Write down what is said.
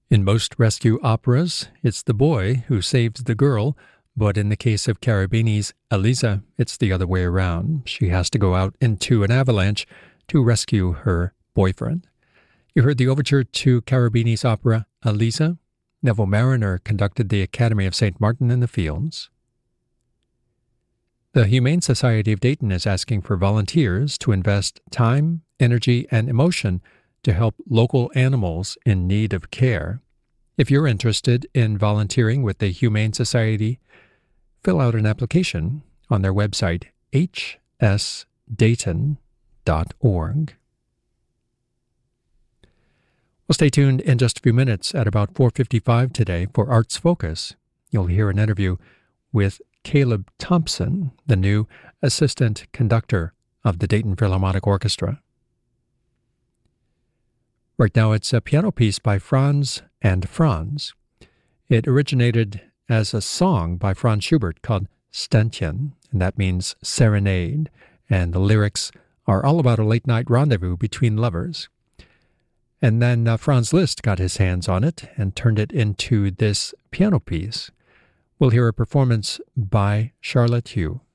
In most rescue operas, it's the boy who saves the girl, but in the case of Cherubini's Elisa, it's the other way around. She has to go out into an avalanche to rescue her boyfriend. You heard the overture to Cherubini's opera Elisa. Neville Marriner conducted the Academy of St. Martin in the Fields. The Humane Society of Dayton is asking for volunteers to invest time, energy, and emotion to help local animals in need of care. If you're interested in volunteering with the Humane Society, fill out an application on their website, hsdayton.org. Well, stay tuned in just a few minutes at about 4:55 today for Arts Focus. You'll hear an interview with Caleb Thompson, the new assistant conductor of the Dayton Philharmonic Orchestra. Right now it's a piano piece by Franz and Franz. It originated as a song by Franz Schubert called Ständchen, and that means serenade, and the lyrics are all about a late-night rendezvous between lovers. And then Franz Liszt got his hands on it and turned it into this piano piece. We'll hear a performance by Charlotte Hugh.